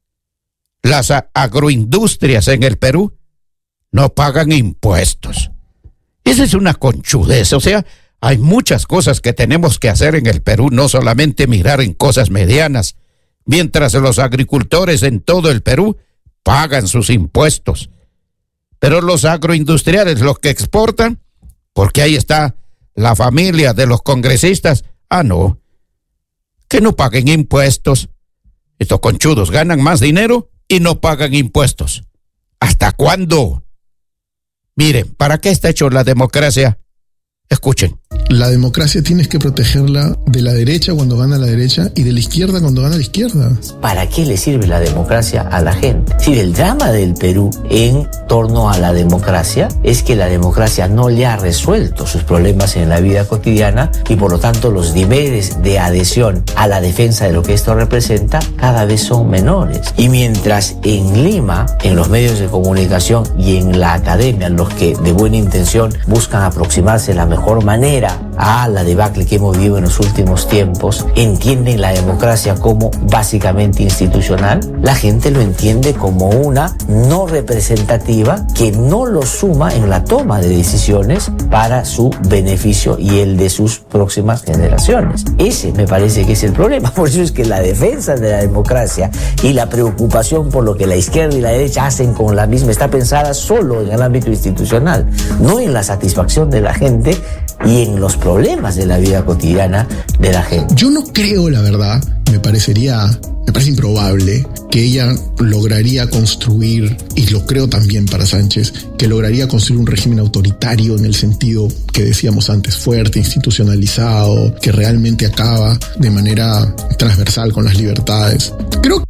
Las agroindustrias en el Perú no pagan impuestos. Esa es una conchudez, o sea, hay muchas cosas que tenemos que hacer en el Perú, no solamente mirar en cosas medianas, mientras los agricultores en todo el Perú pagan sus impuestos. Pero los agroindustriales, los que exportan, porque ahí está la familia de los congresistas, no, que no paguen impuestos. Estos conchudos ganan más dinero y no pagan impuestos. ¿Hasta cuándo? Miren, ¿para qué está hecho la democracia? Escuchen. La democracia tienes que protegerla de la derecha cuando gana la derecha y de la izquierda cuando gana la izquierda. ¿Para qué le sirve la democracia a la gente? Sí, el drama del Perú en torno a la democracia es que la democracia no le ha resuelto sus problemas en la vida cotidiana y por lo tanto los niveles de adhesión a la defensa de lo que esto representa cada vez son menores. Y mientras en Lima, en los medios de comunicación y en la academia, los que de buena intención buscan aproximarse de la mejor manera a la debacle que hemos vivido en los últimos tiempos, entienden la democracia como básicamente institucional, la gente lo entiende como una no representativa que no lo suma en la toma de decisiones para su beneficio y el de sus próximas generaciones. Ese me parece que es el problema. Por eso es que la defensa de la democracia y la preocupación por lo que la izquierda y la derecha hacen con la misma está pensada solo en el ámbito institucional, no en la satisfacción de la gente y en los problemas de la vida cotidiana de la gente. Yo no creo, la verdad, me parece improbable que ella lograría construir, y lo creo también para Sánchez, que lograría construir un régimen autoritario en el sentido que decíamos antes, fuerte, institucionalizado, que realmente acaba de manera transversal con las libertades. Creo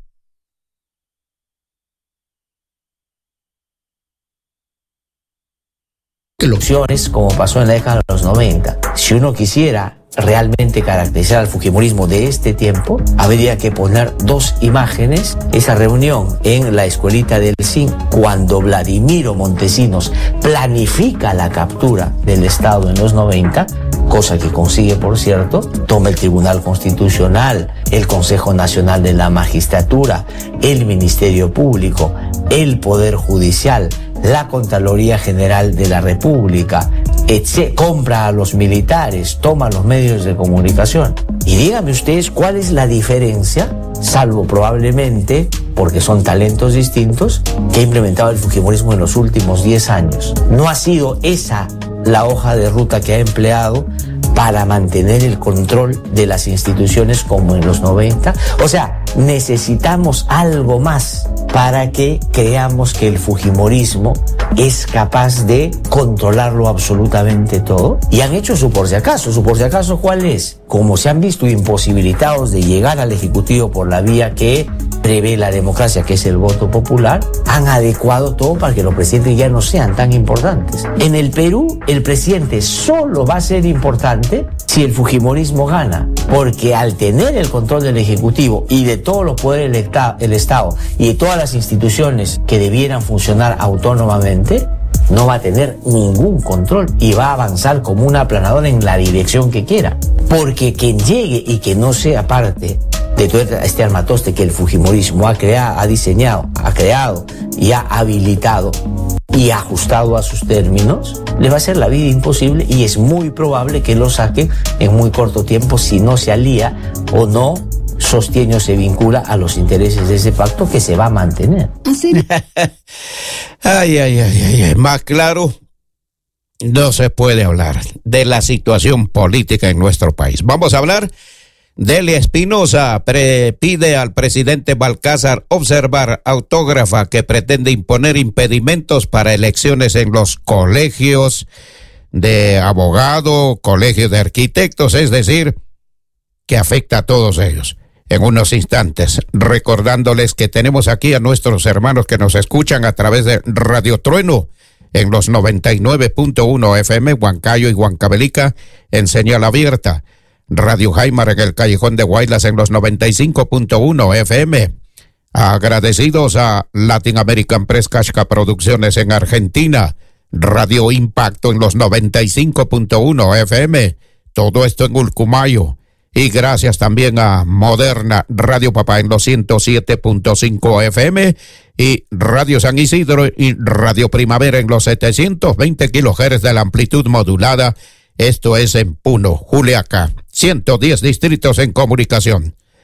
opciones como pasó en la década de los 90. Si uno quisiera realmente caracterizar al fujimorismo de este tiempo, habría que poner dos imágenes. Esa reunión en la escuelita del CIN, cuando Vladimiro Montesinos planifica la captura del Estado en los 90, cosa que consigue, por cierto, toma el Tribunal Constitucional, el Consejo Nacional de la Magistratura, el Ministerio Público, el Poder Judicial, la Contraloría General de la República, compra a los militares, toma los medios de comunicación. Y díganme ustedes cuál es la diferencia, salvo probablemente, porque son talentos distintos, que ha implementado el fujimorismo en los últimos 10 años. No ha sido esa la hoja de ruta que ha empleado para mantener el control de las instituciones como en los 90. O sea, necesitamos algo más para que creamos que el fujimorismo es capaz de controlarlo absolutamente todo. Y han hecho su por si acaso. ¿Su por si acaso cuál es? Como se han visto imposibilitados de llegar al Ejecutivo por la vía que prevé la democracia, que es el voto popular, han adecuado todo para que los presidentes ya no sean tan importantes. En el Perú, el presidente solo va a ser importante si el fujimorismo gana, porque al tener el control del Ejecutivo y de todos los poderes del Estado y de todas las instituciones que debieran funcionar autónomamente, no va a tener ningún control y va a avanzar como una aplanadora en la dirección que quiera. Porque quien llegue y que no sea parte de todo este armatoste que el fujimorismo ha diseñado, ha creado y ha habilitado y ajustado a sus términos, le va a hacer la vida imposible y es muy probable que lo saque en muy corto tiempo si no se alía o no sostiene o se vincula a los intereses de ese pacto que se va a mantener. Más claro no se puede hablar de la situación política en nuestro país. Vamos a hablar. Delia Espinosa pide al presidente Balcázar observar autógrafa que pretende imponer impedimentos para elecciones en los colegios de abogados, colegios de arquitectos, es decir, que afecta a todos ellos. En unos instantes, recordándoles que tenemos aquí a nuestros hermanos que nos escuchan a través de Radio Trueno en los 99.1 FM, Huancayo y Huancavelica en señal abierta. Radio Jaimar en el Callejón de Guaylas en los 95.1 FM. Agradecidos a Latin American Press Kashka Producciones en Argentina. Radio Impacto en los 95.1 FM. Todo esto en Ulcumayo. Y gracias también a Moderna Radio Papá en los 107.5 FM y Radio San Isidro y Radio Primavera en los 720 kHz de la amplitud modulada. Esto es en Puno, Juliaca, 110 distritos en comunicación.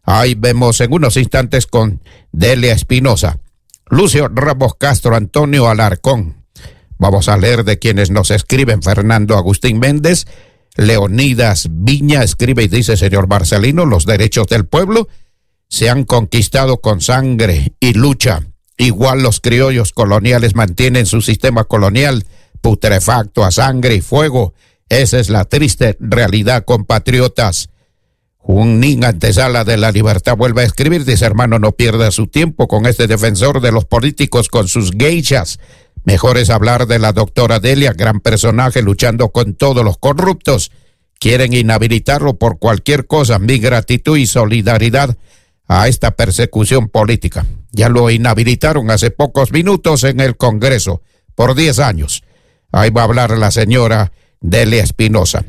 Ahí vemos en unos instantes con Delia Espinosa, Lucio Ramos Castro, Antonio Alarcón. Vamos a leer de quienes nos escriben. Fernando Agustín Méndez, Leonidas Viña escribe y dice: señor Marcelino, los derechos del pueblo se han conquistado con sangre y lucha. Igual los criollos coloniales mantienen su sistema colonial putrefacto a sangre y fuego. Esa es la triste realidad, compatriotas. Junín Antesala de la Libertad vuelve a escribir, dice: hermano, no pierda su tiempo con este defensor de los políticos con sus geishas. Mejor es hablar de la doctora Delia, gran personaje luchando con todos los corruptos. Quieren inhabilitarlo por cualquier cosa. Mi gratitud y solidaridad a esta persecución política. Ya lo inhabilitaron hace pocos minutos en el Congreso por 10 años. Ahí va a hablar la señora Delia Espinosa.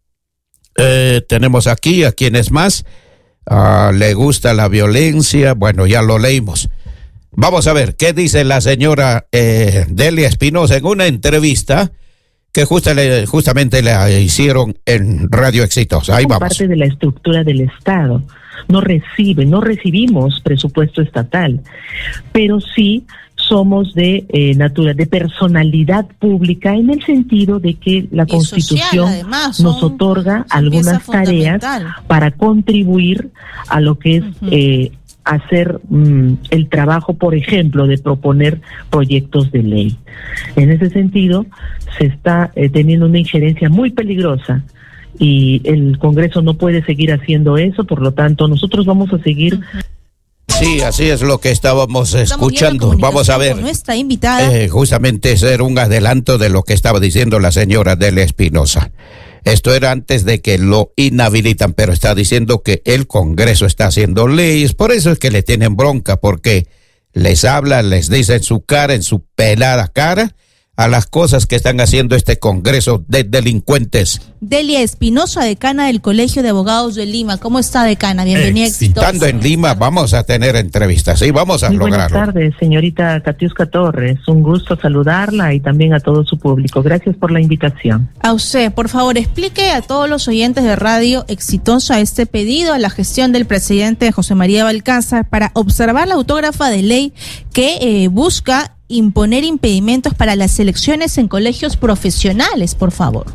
Tenemos aquí a quienes más le gusta la violencia. Bueno, ya lo leímos. Vamos a ver qué dice la señora Delia Espinosa en una entrevista que justamente le hicieron en Radio Exitosa. Ahí vamos. Parte de la estructura del Estado. No recibimos presupuesto estatal, pero sí somos de personalidad pública, en el sentido de que la Constitución social, además, nos otorga algunas tareas para contribuir a lo que es hacer el trabajo, por ejemplo, de proponer proyectos de ley. En ese sentido, se está teniendo una injerencia muy peligrosa y el Congreso no puede seguir haciendo eso, por lo tanto, nosotros vamos a seguir... Sí, así es lo que estábamos escuchando. Vamos a ver. Nuestra invitada. Justamente ser un adelanto de lo que estaba diciendo la señora Delia Espinosa. Esto era antes de que lo inhabilitan, pero está diciendo que el Congreso está haciendo leyes. Por eso es que le tienen bronca, porque les habla, les dice en su cara, en su pelada cara, a las cosas que están haciendo este Congreso de delincuentes. Delia Espinosa, decana del Colegio de Abogados de Lima. ¿Cómo está, decana? Bienvenida. Estando en Lima, vamos a tener entrevistas, sí, vamos a lograrlo. Buenas tardes, señorita Katiuska Torres. Un gusto saludarla y también a todo su público. Gracias por la invitación. A usted, por favor, explique a todos los oyentes de Radio Exitosa este pedido a la gestión del presidente José María Balcázar para observar la autógrafa de ley que busca imponer impedimentos para las elecciones en colegios profesionales, por favor.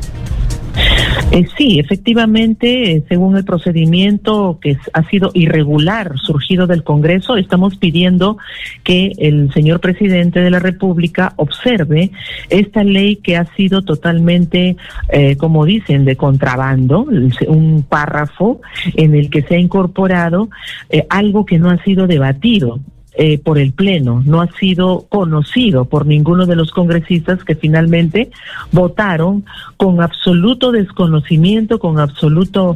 Sí, efectivamente, según el procedimiento que ha sido irregular surgido del Congreso, estamos pidiendo que el señor presidente de la República observe esta ley que ha sido totalmente, como dicen, de contrabando, un párrafo en el que se ha incorporado algo que no ha sido debatido por el Pleno, no ha sido conocido por ninguno de los congresistas que finalmente votaron con absoluto desconocimiento, con absoluto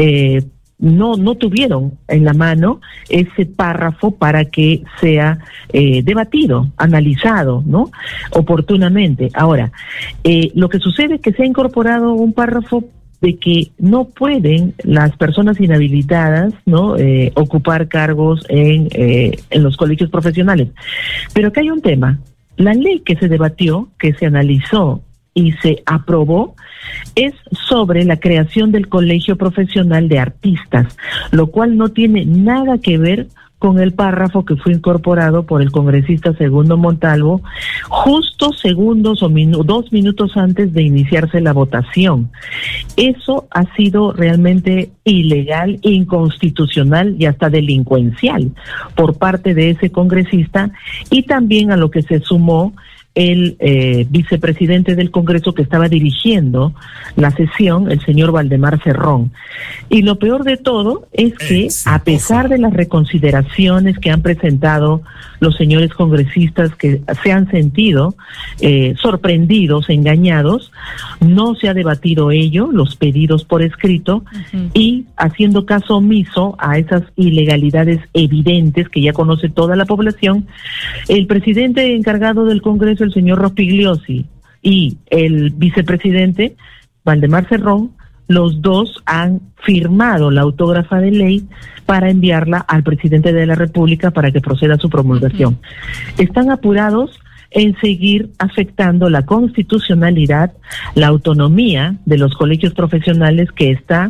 no tuvieron en la mano ese párrafo para que sea debatido, analizado, ¿no? Oportunamente. Ahora, lo que sucede es que se ha incorporado un párrafo de que no pueden las personas inhabilitadas, ¿no?, ocupar cargos en los colegios profesionales. Pero acá hay un tema. La ley que se debatió, que se analizó y se aprobó, es sobre la creación del Colegio Profesional de Artistas, lo cual no tiene nada que ver con el párrafo que fue incorporado por el congresista Segundo Montalvo, justo segundos o 2 minutos antes de iniciarse la votación. Eso ha sido realmente ilegal, inconstitucional y hasta delincuencial por parte de ese congresista, y también a lo que se sumó el vicepresidente del Congreso que estaba dirigiendo la sesión, el señor Valdemar Cerrón. Y lo peor de todo es que, a pesar de las reconsideraciones que han presentado los señores congresistas que se han sentido sorprendidos, engañados, no se ha debatido ello, los pedidos por escrito, y haciendo caso omiso a esas ilegalidades evidentes que ya conoce toda la población, el presidente encargado del Congreso, el señor Rospigliosi, y el vicepresidente Valdemar Cerrón, los dos han firmado la autógrafa de ley para enviarla al presidente de la República para que proceda a su promulgación. Están apurados en seguir afectando la constitucionalidad, la autonomía de los colegios profesionales, que está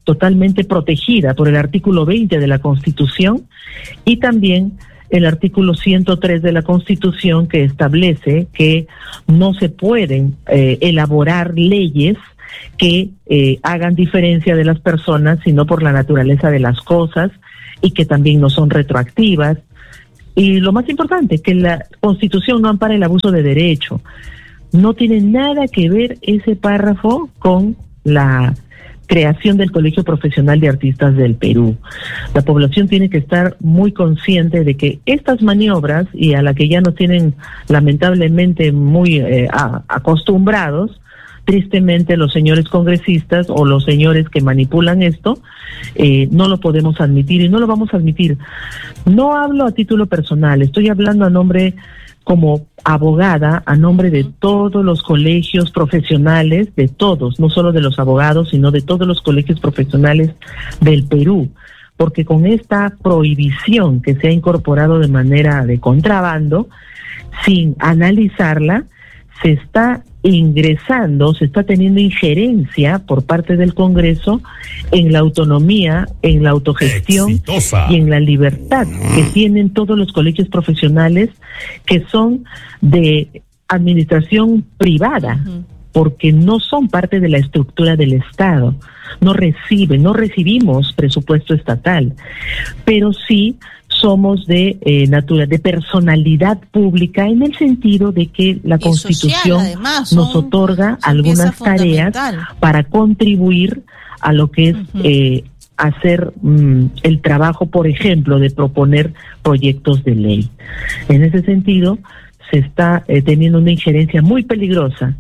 totalmente protegida por el artículo 20 de la Constitución y también el artículo 103 de la Constitución, que establece que no se pueden elaborar leyes que hagan diferencia de las personas, sino por la naturaleza de las cosas, y que también no son retroactivas. Y lo más importante, que la Constitución no ampara el abuso de derecho. No tiene nada que ver ese párrafo con la creación del Colegio Profesional de Artistas del Perú. La población tiene que estar muy consciente de que estas maniobras, y a la que ya nos tienen lamentablemente muy acostumbrados, tristemente los señores congresistas o los señores que manipulan esto, no lo podemos admitir y no lo vamos a admitir. No hablo a título personal, estoy hablando a nombre, como abogada, a nombre de todos los colegios profesionales, de todos, no solo de los abogados, sino de todos los colegios profesionales del Perú, porque con esta prohibición que se ha incorporado de manera de contrabando, sin analizarla, se está ingresando, se está teniendo injerencia por parte del Congreso en la autonomía, en la autogestión y en la libertad que tienen todos los colegios profesionales que son de administración privada, porque no son parte de la estructura del Estado, no recibimos presupuesto estatal, pero sí somos de personalidad pública, en el sentido de que la Constitución social, además, nos otorga algunas tareas para contribuir a lo que es hacer el trabajo, por ejemplo, de proponer proyectos de ley. En ese sentido, se está teniendo una injerencia muy peligrosa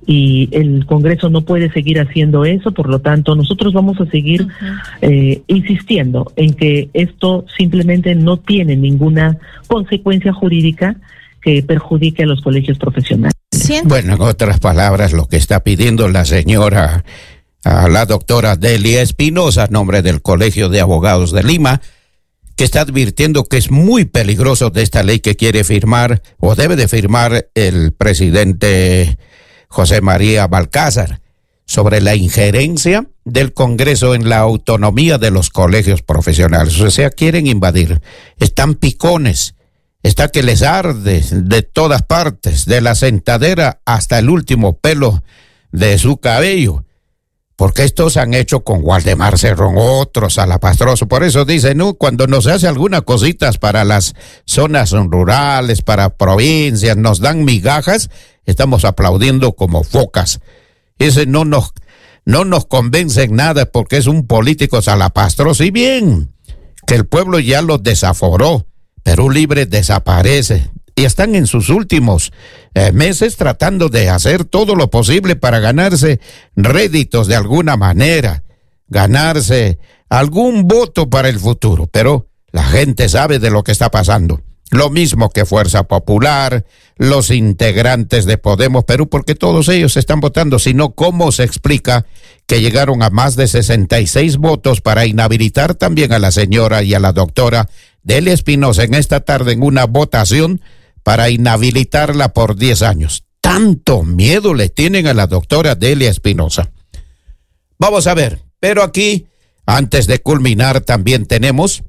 y el Congreso no puede seguir haciendo eso. Por lo tanto, nosotros vamos a seguir insistiendo en que esto simplemente no tiene ninguna consecuencia jurídica que perjudique a los colegios profesionales. Bueno, en otras palabras, lo que está pidiendo la señora, la doctora Delia Espinosa, a nombre del Colegio de Abogados de Lima, que está advirtiendo que es muy peligroso de esta ley que quiere firmar o debe de firmar el presidente José María Balcázar, sobre la injerencia del Congreso en la autonomía de los colegios profesionales. O sea, quieren invadir, están picones, está que les arde de todas partes, de la sentadera hasta el último pelo de su cabello, porque estos han hecho con Waldemar Cerrón, otros salapastrosos. Por eso dicen, no, cuando nos hace algunas cositas para las zonas rurales, para provincias, nos dan migajas, estamos aplaudiendo como focas. Ese no nos convence en nada, porque es un político salapastroso. Y bien, que el pueblo ya los desaforó, Perú Libre desaparece. Y están en sus últimos meses tratando de hacer todo lo posible para ganarse réditos de alguna manera, ganarse algún voto para el futuro. Pero la gente sabe de lo que está pasando. Lo mismo que Fuerza Popular, los integrantes de Podemos Perú, porque todos ellos están votando. Sino, ¿cómo se explica que llegaron a más de 66 votos para inhabilitar también a la señora y a la doctora Delia Espinosa en esta tarde en una votación para inhabilitarla por 10 años? Tanto miedo le tienen a la doctora Delia Espinosa. Vamos a ver, pero aquí, antes de culminar, también tenemos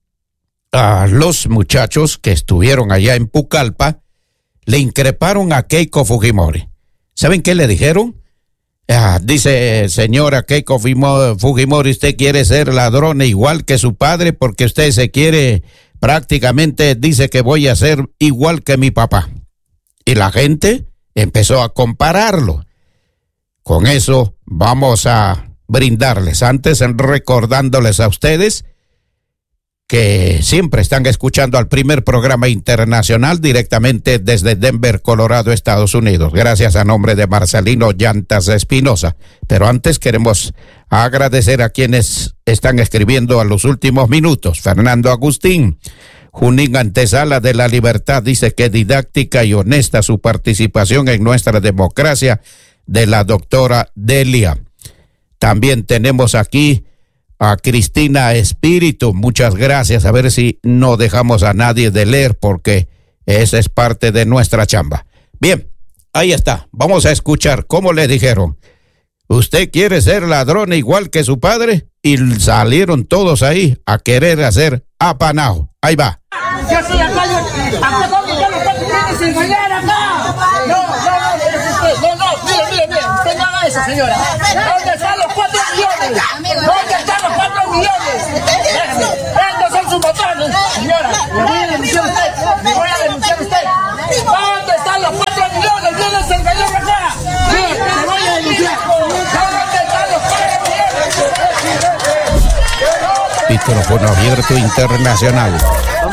a los muchachos que estuvieron allá en Pucallpa, le increparon a Keiko Fujimori. ¿Saben qué le dijeron? Dice, señora Keiko Fujimori, usted quiere ser ladrona igual que su padre, porque usted se quiere, prácticamente dice que voy a ser igual que mi papá. Y la gente empezó a compararlo. Con eso vamos a brindarles, antes recordándoles a ustedes que siempre están escuchando al primer programa internacional directamente desde Denver, Colorado, Estados Unidos. Gracias a nombre de Marcelino Llantas Espinosa. Pero antes queremos agradecer a quienes están escribiendo a los últimos minutos. Fernando Agustín, Junín Antesala de la Libertad, dice que didáctica y honesta su participación en nuestra democracia, de la doctora Delia. También tenemos aquí a Cristina Espíritu, muchas gracias. A ver si no dejamos a nadie de leer, porque esa es parte de nuestra chamba. Bien, ahí está. Vamos a escuchar cómo le dijeron. ¿Usted quiere ser ladrón igual que su padre? y salieron todos ahí a querer hacer apanao. Ahí va. Yo soy acá, acá tienes que engañar acá. No, mire, usted no haga eso, señora. ¿Dónde están los 4 millones? ¿Dónde están los 4 millones? Estos son sus botones, señora. Le voy a denunciar a usted. ¿Dónde están los 4 millones? ¿Vienes a engañar acá? Le voy a denunciar. ¿Dónde están los 4 millones? Micrófono abierto internacional.